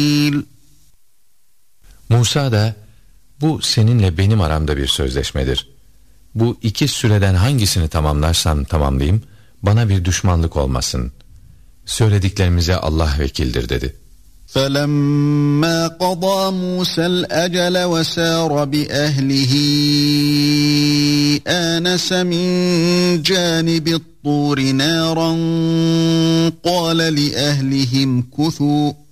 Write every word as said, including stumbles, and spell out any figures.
Musa da, bu seninle benim aramda bir sözleşmedir. Bu iki süreden hangisini tamamlarsam tamamlayayım, bana bir düşmanlık olmasın. Söylediklerimize Allah vekildir dedi. فَلَمَّا قَضَى مُوسَى الْأَجَلَ وَسَارَ بِأَهْلِهِ آنَسَ مِنْ جَانِبِ الطُّورِ نَارًا قَالَ لِأَهْلِهِ امْكُثُوا